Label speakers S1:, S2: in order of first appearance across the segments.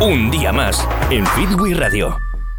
S1: Un día más en Fitwi Radio.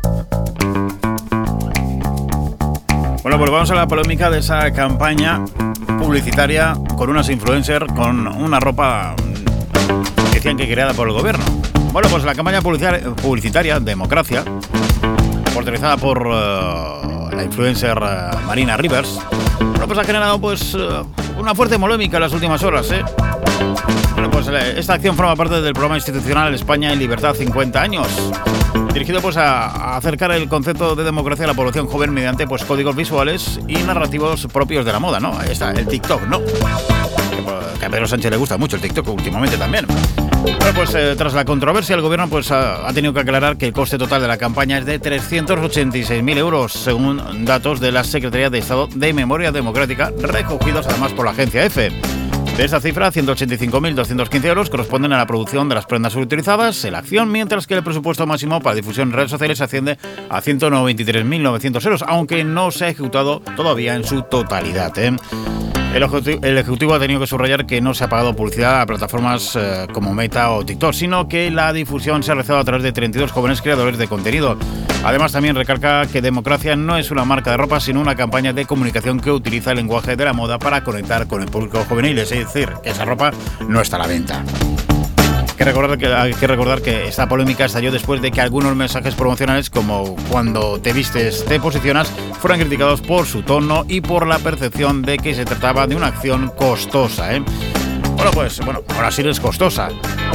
S2: Bueno, pues vamos a la polémica de esa campaña publicitaria con unas influencers con una ropa que decían que creada por el gobierno. Bueno, pues la campaña publicitaria Democracia, autorizada por la influencer Marina Rivers, bueno, pues ha generado pues una fuerte polémica en las últimas horas, Bueno, pues esta acción forma parte del programa institucional España en Libertad 50 años, dirigido pues a acercar el concepto de democracia a la población joven mediante pues códigos visuales y narrativos propios de la moda, ¿no? Ahí está, el TikTok, ¿no? Que a Pedro Sánchez le gusta mucho el TikTok últimamente también. Bueno, pues tras la controversia, el gobierno pues ha tenido que aclarar que el coste total de la campaña es de 386.000 euros, según datos de la Secretaría de Estado de Memoria Democrática, recogidos además por la agencia EFE. De esta cifra, 185.215 euros corresponden a la producción de las prendas utilizadas en la acción, mientras que el presupuesto máximo para difusión en redes sociales asciende a 193.900 euros, aunque no se ha ejecutado todavía en su totalidad, El Ejecutivo ha tenido que subrayar que no se ha pagado publicidad a plataformas como Meta o TikTok, sino que la difusión se ha realizado a través de 32 jóvenes creadores de contenido. Además, también recalca que Democracia no es una marca de ropa, sino una campaña de comunicación que utiliza el lenguaje de la moda para conectar con el público juvenil, es decir, que esa ropa no está a la venta. Hay que recordar que esta polémica estalló después de que algunos mensajes promocionales, como cuando te vistes, te posicionas, fueran criticados por su tono y por la percepción de que se trataba de una acción costosa, Bueno, ahora sí es costosa.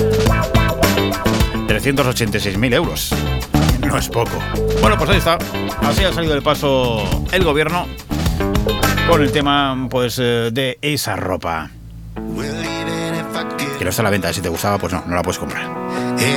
S2: 386.000 euros. No es poco. Bueno, pues ahí está. Así ha salido del paso el gobierno con el tema, pues, de esa ropa. Que no está a la venta, si te gustaba, pues no la puedes comprar.